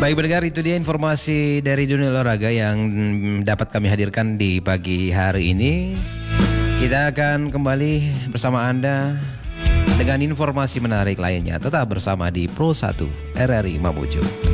Baik pendengar, itu dia informasi dari dunia olahraga yang dapat kami hadirkan di pagi hari ini. Kita akan kembali bersama Anda dengan informasi menarik lainnya. Tetap bersama di Pro 1 RRI Mamuju.